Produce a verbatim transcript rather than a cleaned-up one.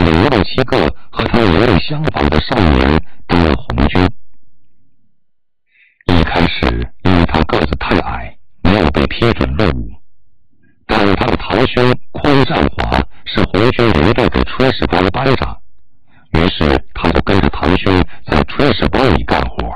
有六七个和他年龄相仿的少年登了红军。一开始因为他个子太矮，没有被批准入伍，但他的堂兄匡占华是红军留队的炊事班班长，于是他就跟着堂兄在炊事班里干活。